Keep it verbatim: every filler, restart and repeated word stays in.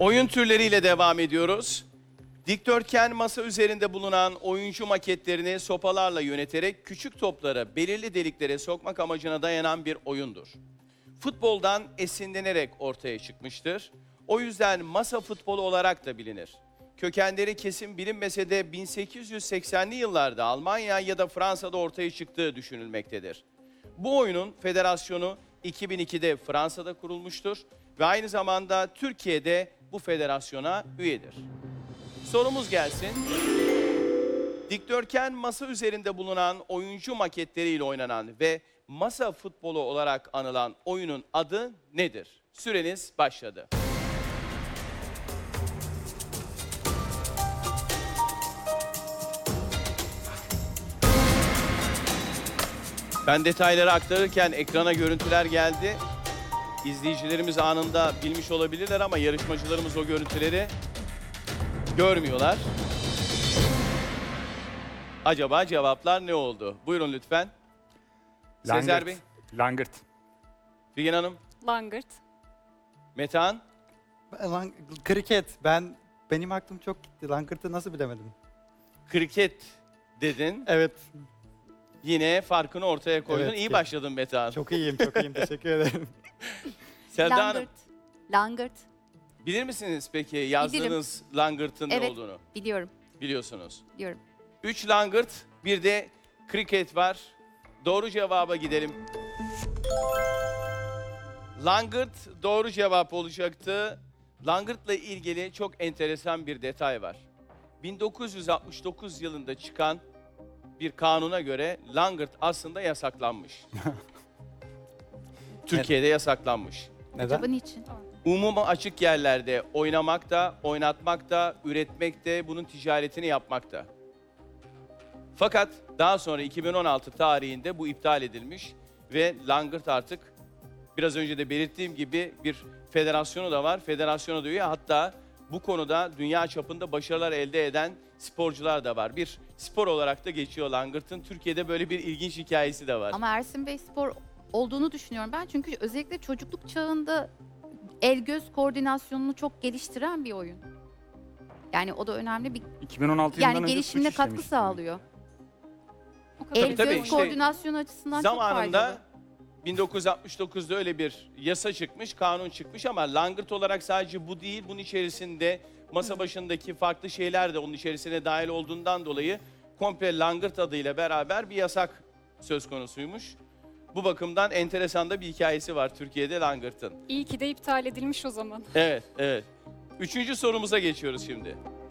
Oyun türleriyle devam ediyoruz. Dikdörtgen masa üzerinde bulunan oyuncu maketlerini sopalarla yöneterek küçük topları belirli deliklere sokmak amacına dayanan bir oyundur. Futboldan esinlenerek ortaya çıkmıştır. O yüzden masa futbolu olarak da bilinir. Kökenleri kesin bilinmese de bin sekiz yüz seksenli yıllarda Almanya ya da Fransa'da ortaya çıktığı düşünülmektedir. Bu oyunun federasyonu iki bin ikide Fransa'da kurulmuştur ve aynı zamanda Türkiye'de bu federasyona üyedir. Sorumuz gelsin. Dikdörtgen masa üzerinde bulunan oyuncu maketleriyle oynanan ve masa futbolu olarak anılan oyunun adı nedir? Süreniz başladı. Ben detayları aktarırken ekrana görüntüler geldi. İzleyicilerimiz anında bilmiş olabilirler ama yarışmacılarımız o görüntüleri görmüyorlar. Acaba cevaplar ne oldu? Buyurun lütfen. Sezer Bey, Langırt. Figen Hanım, Langırt. Metehan, Lan, kriket. Ben benim aklım çok gitti. Langırt'ı nasıl bilemedim? kriket dedin. Evet. Yine farkını ortaya koydun. Evet, İyi ke- başladın Metehan. Çok iyiyim, çok iyiyim. Teşekkür ederim. Selda Hanım, Langırt. Langırt. bilir misiniz peki yazdığınız langırtın ne Evet. olduğunu? Biliyorum. Biliyorsunuz. Biliyorum. Üç langırt, bir de kriket var. Doğru cevaba gidelim. Langırt doğru cevap olacaktı. Langırt'la ilgili çok enteresan bir detay var. bin dokuz yüz altmış dokuz yılında çıkan bir kanuna göre langırt aslında yasaklanmış. Türkiye'de yasaklanmış. Neden? Acaba niçin? Umuma açık yerlerde oynamak da, oynatmak da, üretmek de, bunun ticaretini yapmak da. Fakat daha sonra iki bin on altı tarihinde bu iptal edilmiş ve langırt artık biraz önce de belirttiğim gibi bir federasyonu da var. Federasyona da üye, hatta bu konuda dünya çapında başarılar elde eden sporcular da var. Bir spor olarak da geçiyor langırtın. Türkiye'de böyle bir ilginç hikayesi de var. Ama Ersin Bey spor olduğunu düşünüyorum ben. Çünkü özellikle çocukluk çağında el göz koordinasyonunu çok geliştiren bir oyun. Yani o da önemli bir iki bin on altı yılından yani önce gelişimine suç katkı işlemiş. sağlıyor. O kadar El tabii, göz işte koordinasyonu açısından çok Zamanında faydalı. bin dokuz yüz altmış dokuzda öyle bir yasa çıkmış, kanun çıkmış ama langırt olarak sadece bu değil, bunun içerisinde masa başındaki farklı şeyler de onun içerisine dahil olduğundan dolayı komple langırt adıyla beraber bir yasak söz konusuymuş. Bu bakımdan enteresan da bir hikayesi var Türkiye'de langırtın. İyi ki de iptal edilmiş o zaman. Evet, evet. Üçüncü sorumuza geçiyoruz şimdi.